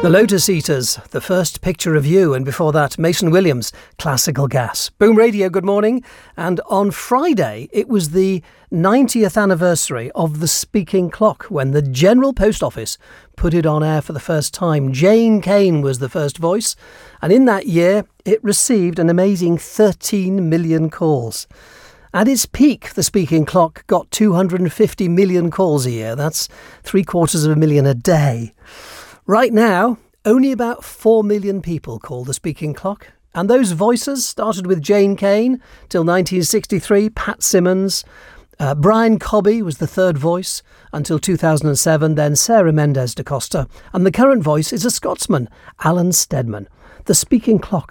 The Lotus Eaters, The First Picture of You, and before that, Mason Williams, Classical Gas. Boom Radio, good morning. And on Friday, it was the 90th anniversary of The Speaking Clock, when the General Post Office put it on air for the first time. Jane Kane was the first voice, and in that year, it received an amazing 13 million calls. At its peak, The Speaking Clock got 250 million calls a year. That's 750,000 a day. Right now, only about 4 million people call The Speaking Clock. And those voices started with Jane Kane till 1963, Pat Simmons. Brian Cobby was the third voice until 2007, then Sarah Mendes da Costa. And the current voice is a Scotsman, Alan Steadman. The Speaking Clock